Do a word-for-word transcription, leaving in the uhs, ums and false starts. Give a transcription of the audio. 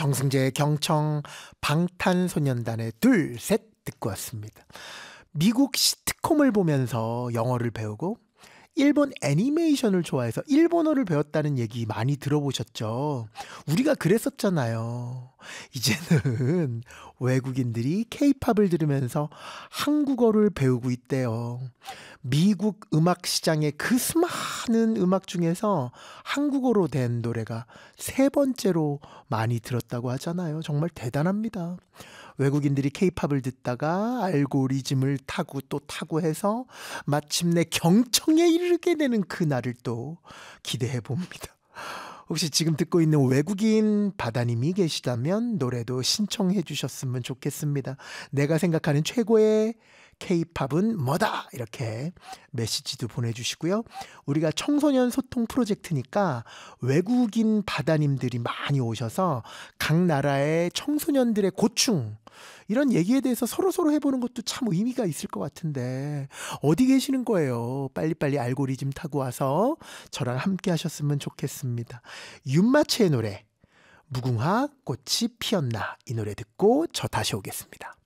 정승재, 경청, 방탄소년단의 둘, 셋 듣고 왔습니다. 미국 시트콤을 보면서 영어를 배우고 일본 애니메이션을 좋아해서 일본어를 배웠다는 얘기 많이 들어보셨죠? 우리가 그랬었잖아요. 이제는 외국인들이 케이팝을 들으면서 한국어를 배우고 있대요. 미국 음악 시장의 그 수많은 음악 중에서 한국어로 된 노래가 세 번째로 많이 들었다고 하잖아요. 정말 대단합니다. 외국인들이 케이팝을 듣다가 알고리즘을 타고 또 타고 해서 마침내 경청에 이르게 되는 그날을 또 기대해 봅니다. 혹시 지금 듣고 있는 외국인 바다님이 계시다면 노래도 신청해 주셨으면 좋겠습니다. 내가 생각하는 최고의 케이팝은 뭐다? 이렇게 메시지도 보내주시고요. 우리가 청소년 소통 프로젝트니까 외국인 바다님들이 많이 오셔서 각 나라의 청소년들의 고충 이런 얘기에 대해서 서로서로 해보는 것도 참 의미가 있을 것 같은데 어디 계시는 거예요? 빨리빨리 알고리즘 타고 와서 저랑 함께 하셨으면 좋겠습니다. 윤마치의 노래 무궁화 꽃이 피었나 이 노래 듣고 저 다시 오겠습니다.